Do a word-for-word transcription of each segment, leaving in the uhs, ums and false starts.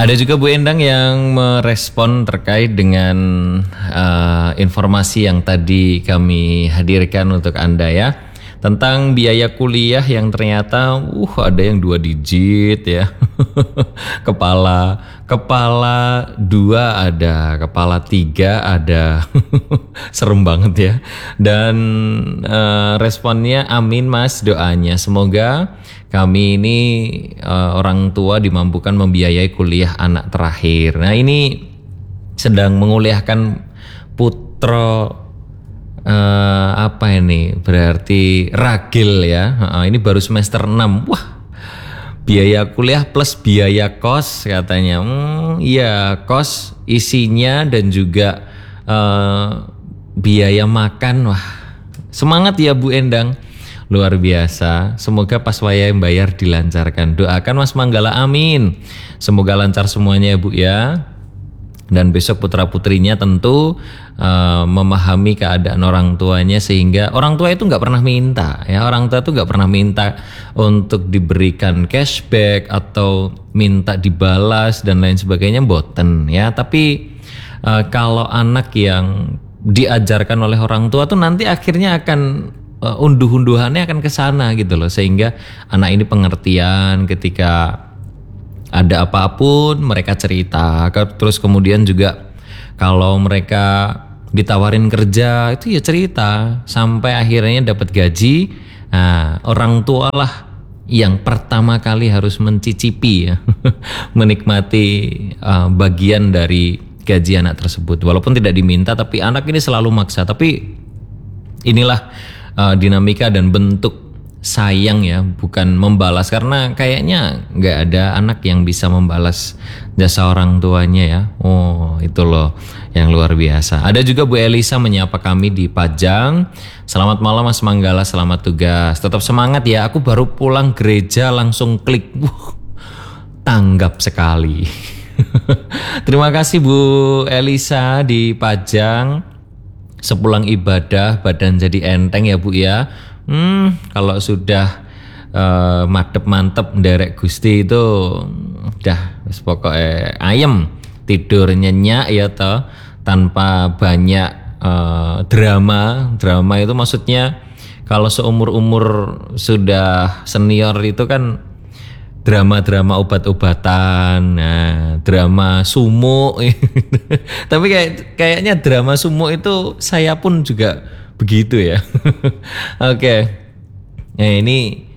Ada juga Bu Endang yang merespon terkait dengan uh, informasi yang tadi kami hadirkan untuk Anda ya, tentang biaya kuliah yang ternyata uh ada yang dua digit ya. kepala kepala dua ada, kepala tiga ada. Serem banget ya. Dan uh, responnya amin Mas, doanya semoga kami ini uh, orang tua dimampukan membiayai kuliah anak terakhir. Nah ini sedang menguliahkan putra uh, apa ini? Berarti ragil ya. Uh, ini baru semester enam. Wah, biaya kuliah plus biaya kos katanya. Hmm, iya kos isinya dan juga uh, biaya makan. Wah, semangat ya Bu Endang. Luar biasa, semoga pas wayah bayar dilancarkan. Doakan Mas Manggala, amin. Semoga lancar semuanya ya Bu ya. Dan besok putra putrinya tentu uh, memahami keadaan orang tuanya, sehingga orang tua itu nggak pernah minta ya. Orang tua itu nggak pernah minta untuk diberikan cashback atau minta dibalas dan lain sebagainya, boten ya. Tapi uh, kalau anak yang diajarkan oleh orang tua tuh nanti akhirnya akan Uh, unduh-unduhannya akan ke sana gitu loh, sehingga anak ini pengertian ketika ada apapun mereka cerita. Terus kemudian juga kalau mereka ditawarin kerja itu ya cerita sampai akhirnya dapat gaji. Nah, orang tua lah yang pertama kali harus mencicipi ya, menikmati uh, bagian dari gaji anak tersebut. Walaupun tidak diminta, tapi anak ini selalu maksa. Tapi inilah Uh, dinamika dan bentuk sayang ya, bukan membalas, karena kayaknya nggak ada anak yang bisa membalas jasa orang tuanya ya. Oh itu loh yang luar biasa. Ada juga Bu Elisa menyapa kami di Pajang. Selamat malam Mas Manggala, selamat tugas, tetap semangat ya. Aku baru pulang gereja langsung klik. Wuh, tanggap sekali. Terima kasih Bu Elisa di Pajang. Sepulang ibadah badan jadi enteng ya Bu ya. Hmm, kalau sudah uh, madep mantep nderek Gusti itu udah pokoknya ayem, tidur nyenyak ya toh, tanpa banyak uh, drama. Drama itu maksudnya kalau seumur-umur sudah senior itu kan drama-drama obat-obatan, nah, drama sumo. Tapi kayak kayaknya drama sumo itu saya pun juga begitu ya. Oke. Okay. Nah ini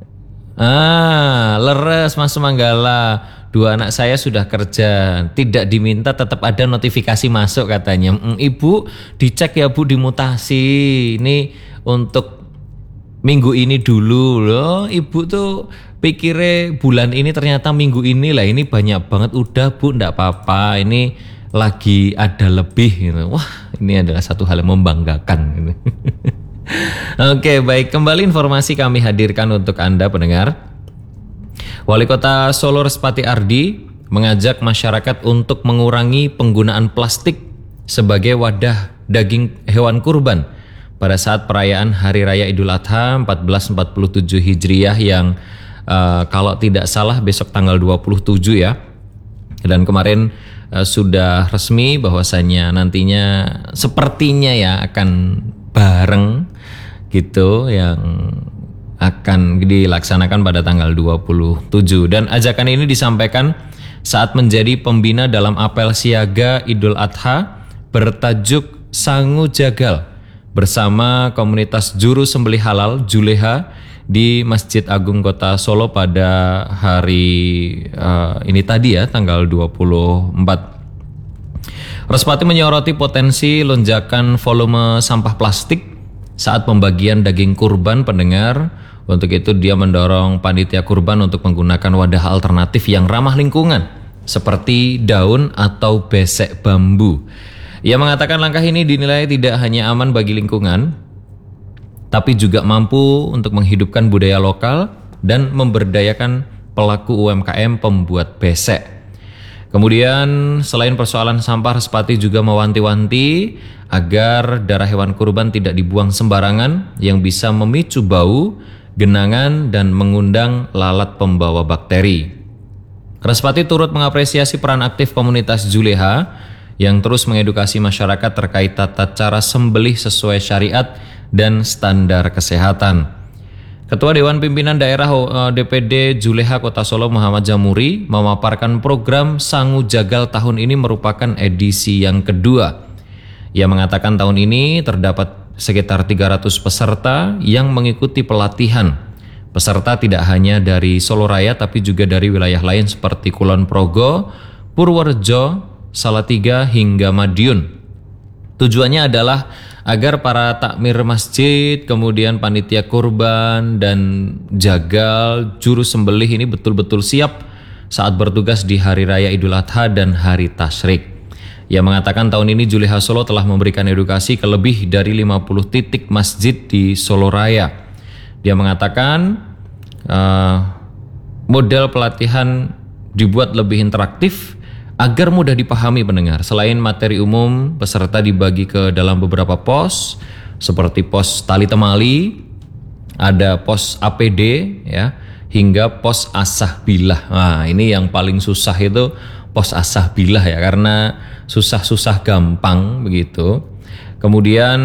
ah leres Mas Manggala. Dua anak saya sudah kerja, tidak diminta tetap ada notifikasi masuk katanya. Ibu dicek ya Bu, dimutasi. Ini untuk minggu ini dulu loh. Ibu tuh pikirnya bulan ini, ternyata minggu ini lah. Ini banyak banget. Udah Bu, enggak apa-apa, ini lagi ada lebih gitu. Wah, ini adalah satu hal yang membanggakan gitu. Oke baik, kembali informasi kami hadirkan untuk Anda pendengar. Wali Kota Solo Respati Ardi mengajak masyarakat untuk mengurangi penggunaan plastik sebagai wadah daging hewan kurban pada saat perayaan Hari Raya Idul Adha seribu empat ratus empat puluh tujuh Hijriah yang Uh, kalau tidak salah besok tanggal dua puluh tujuh ya. Dan kemarin uh, sudah resmi bahwasannya nantinya sepertinya ya akan bareng gitu, yang akan dilaksanakan pada tanggal dua puluh tujuh. Dan ajakan ini disampaikan saat menjadi pembina dalam apel siaga Idul Adha bertajuk Sangu Jagal bersama komunitas juru sembelih halal Juleha di Masjid Agung Kota Solo pada hari uh, ini tadi ya, tanggal dua puluh empat. Respati menyoroti potensi lonjakan volume sampah plastik saat pembagian daging kurban pendengar. Untuk itu dia mendorong panitia kurban untuk menggunakan wadah alternatif yang ramah lingkungan seperti daun atau besek bambu. Ia mengatakan langkah ini dinilai tidak hanya aman bagi lingkungan, tapi juga mampu untuk menghidupkan budaya lokal dan memberdayakan pelaku U M K M pembuat besek. Kemudian selain persoalan sampah, Respati juga mewanti-wanti agar darah hewan kurban tidak dibuang sembarangan yang bisa memicu bau, genangan, dan mengundang lalat pembawa bakteri. Keraspati turut mengapresiasi peran aktif komunitas Juleha yang terus mengedukasi masyarakat terkait tata cara sembelih sesuai syariat dan standar kesehatan. Ketua Dewan Pimpinan Daerah D P D Juleha Kota Solo Muhammad Jamuri memaparkan program Sangu Jagal tahun ini merupakan edisi yang kedua. Ia mengatakan tahun ini terdapat sekitar tiga ratus peserta yang mengikuti pelatihan. Peserta tidak hanya dari Solo Raya tapi juga dari wilayah lain seperti Kulon Progo, Purworejo, Salatiga hingga Madiun. Tujuannya adalah agar para takmir masjid, kemudian panitia kurban dan jagal, juru sembelih ini betul-betul siap saat bertugas di Hari Raya Idul Adha dan Hari Tasyrik. Ia mengatakan tahun ini Juleha Solo telah memberikan edukasi ke lebih dari lima puluh titik masjid di Solo Raya. Dia mengatakan uh, model pelatihan dibuat lebih interaktif agar mudah dipahami pendengar. Selain materi umum, peserta dibagi ke dalam beberapa pos seperti pos tali temali, ada pos A P D ya, hingga pos asah bilah. Nah, ini yang paling susah itu pos asah bilah ya, karena susah-susah gampang begitu. Kemudian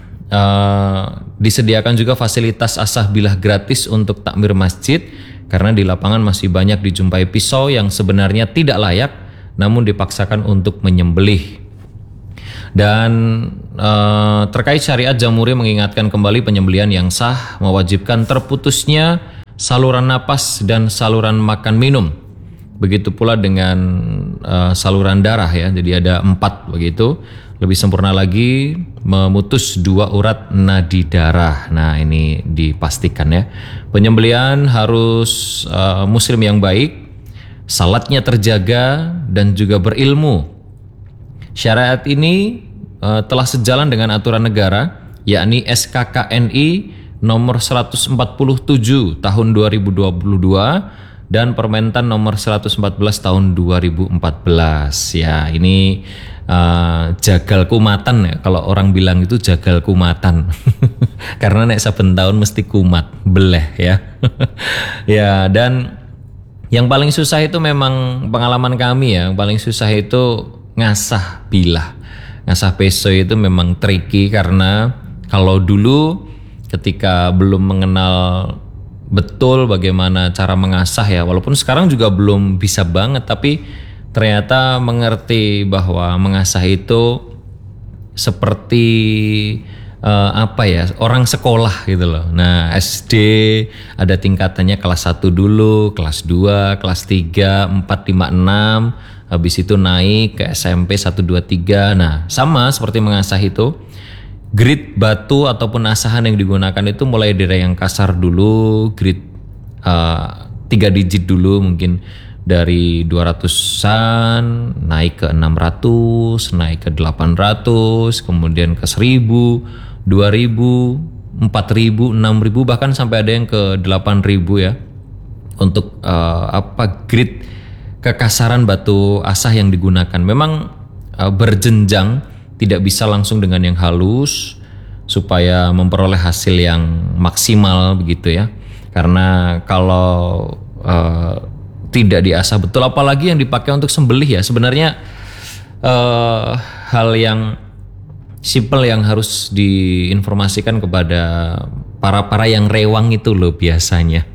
Uh, disediakan juga fasilitas asah bilah gratis untuk takmir masjid karena di lapangan masih banyak dijumpai pisau yang sebenarnya tidak layak namun dipaksakan untuk menyembelih. Dan uh, terkait syariat, Jamuri mengingatkan kembali penyembelihan yang sah mewajibkan terputusnya saluran napas dan saluran makan minum. Begitu pula dengan uh, saluran darah ya, jadi ada empat begitu. Lebih sempurna lagi memutus dua urat nadi darah. Nah ini dipastikan ya. Penyembelihan harus uh, muslim yang baik, salatnya terjaga dan juga berilmu. Syariat ini uh, telah sejalan dengan aturan negara, yakni S K K N I nomor seratus empat puluh tujuh tahun dua ribu dua puluh dua dan Permentan nomor seratus empat belas tahun dua ribu empat belas. Ya ini Uh, jagal kumatan ya, kalau orang bilang itu jagal kumatan karena nek saben tahun mesti kumat beleh ya. Ya, dan yang paling susah itu memang pengalaman kami ya, yang paling susah itu ngasah bilah, ngasah peso itu memang tricky karena kalau dulu ketika belum mengenal betul bagaimana cara mengasah ya, walaupun sekarang juga belum bisa banget, tapi ternyata mengerti bahwa mengasah itu seperti uh, apa ya, orang sekolah gitu loh. Nah S D ada tingkatannya, kelas satu dulu, kelas dua, kelas tiga, empat, lima, enam, habis itu naik ke S M P satu, dua, tiga. Nah sama seperti mengasah itu, grid batu ataupun asahan yang digunakan itu mulai dari yang kasar dulu, grid uh, tiga digit dulu mungkin dari dua ratusan naik ke enam ratus, naik ke delapan ratus, kemudian ke seribu, dua ribu, empat ribu, enam ribu, bahkan sampai ada yang ke delapan ribu ya. Untuk uh, apa grid kekasaran batu asah yang digunakan memang uh, berjenjang, tidak bisa langsung dengan yang halus supaya memperoleh hasil yang maksimal begitu ya. Karena kalau uh, tidak diasah betul, apalagi yang dipakai untuk sembelih ya, sebenarnya uh, hal yang simple yang harus diinformasikan kepada para-para yang rewang itu loh biasanya.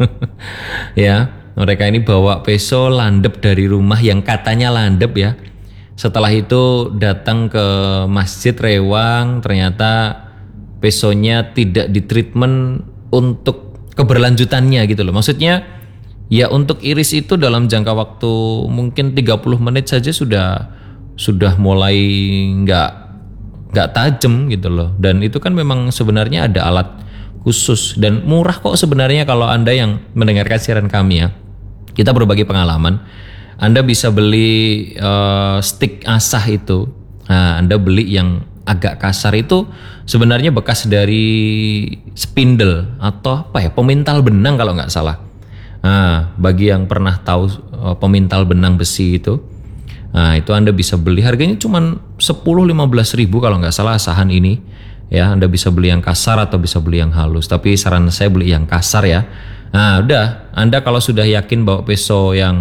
Ya, mereka ini bawa peso landep dari rumah yang katanya landep ya, setelah itu datang ke masjid rewang, ternyata pesonya tidak ditreatment untuk keberlanjutannya gitu loh. Maksudnya ya untuk iris itu dalam jangka waktu mungkin tiga puluh menit saja sudah sudah mulai nggak nggak tajam gitu loh. Dan itu kan memang sebenarnya ada alat khusus dan murah kok sebenarnya kalau Anda yang mendengarkan siaran kami ya. Kita berbagi pengalaman. Anda bisa beli uh, stick asah itu. Nah, Anda beli yang agak kasar itu sebenarnya bekas dari spindle atau apa ya, pemintal benang kalau nggak salah. Nah, bagi yang pernah tahu uh, pemintal benang besi itu, nah itu Anda bisa beli, harganya cuma sepuluh sampai lima belas ribu kalau nggak salah asahan ini. Ya, Anda bisa beli yang kasar atau bisa beli yang halus. Tapi saran saya beli yang kasar ya. Nah, udah, Anda kalau sudah yakin bahwa peso yang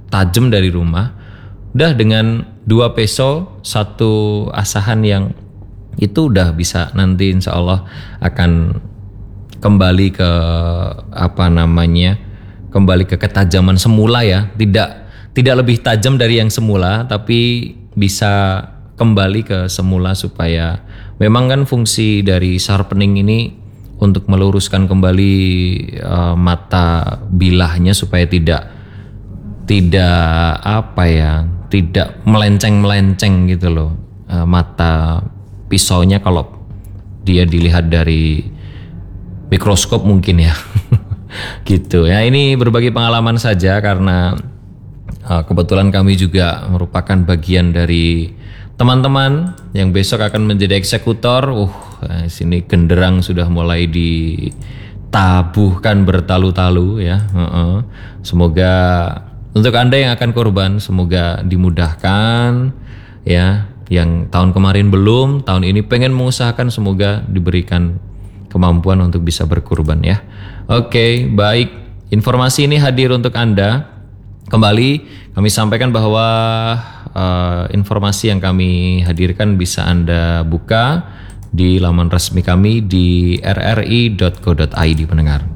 tajam dari rumah, udah dengan dua peso satu asahan yang itu udah bisa nanti insya Allah akan kembali ke apa namanya kembali ke ketajaman semula ya, tidak tidak lebih tajam dari yang semula, tapi bisa kembali ke semula supaya memang kan fungsi dari sharpening ini untuk meluruskan kembali uh, mata bilahnya supaya tidak tidak apa ya tidak melenceng-melenceng gitu loh, uh, mata pisaunya kalau dia dilihat dari mikroskop mungkin ya. Gitu ya, ini berbagi pengalaman saja karena uh, kebetulan kami juga merupakan bagian dari teman-teman yang besok akan menjadi eksekutor. Uh, sini genderang sudah mulai ditabuhkan bertalu-talu ya. Uh-uh. Semoga untuk Anda yang akan korban semoga dimudahkan ya. Yang tahun kemarin belum, tahun ini pengen mengusahakan, semoga diberikan kemampuan untuk bisa berkurban ya. Oke, baik. Informasi ini hadir untuk Anda. Kembali kami sampaikan bahwa uh, informasi yang kami hadirkan bisa Anda buka di laman resmi kami di r r i dot co dot i d pendengar.